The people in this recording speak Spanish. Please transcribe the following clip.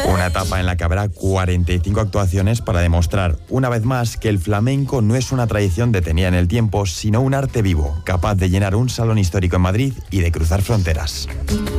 Una etapa en la que habrá 45 actuaciones para demostrar, una vez más, que el flamenco no es una tradición detenida en el tiempo, sino un arte vivo, capaz de llenar un salón histórico en Madrid y de cruzar fronteras.